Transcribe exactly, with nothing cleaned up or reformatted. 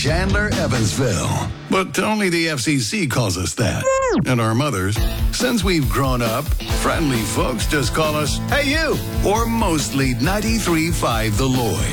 Chandler, Evansville. But only the F C C calls us that. And our mothers. Since we've grown up, friendly folks just call us, "Hey, you!" Or mostly ninety-three point five The Lloyd.